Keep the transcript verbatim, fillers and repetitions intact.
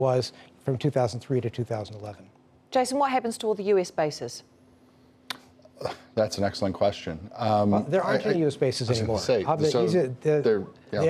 was from two thousand three to two thousand eleven. Jason, what happens to all the U S bases? That's an excellent question. Um, Well, there aren't I, any U S bases I was anymore. gonna say, Uh, the- so these are- the- they're- yeah.